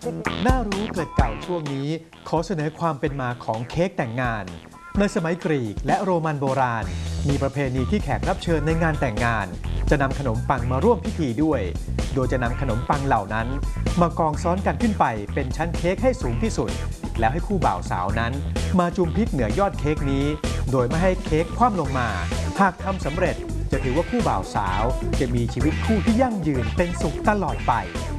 น่ารู้เกิดเก่าช่วงนี้ขอเสนอความเป็นมาของเค้กแต่งงานในสมัยกรีกและโรมันโบราณมีประเพณีที่แขกรับเชิญในงานแต่งงานจะนำขนมปังมาร่วมพิธีด้วยโดยจะนำขนมปังเหล่านั้นมากองซ้อนกันขึ้นไปเป็นชั้นเค้กให้สูงที่สุดแล้วให้คู่บ่าวสาวนั้นมาจุ่มพริกเหนือยอดเค้กนี้โดยไม่ให้เค้กคว่ำลงมาหากทำสำเร็จจะถือว่าคู่บ่าวสาวจะมีชีวิตคู่ที่ยั่งยืนเป็นสุขตลอดไป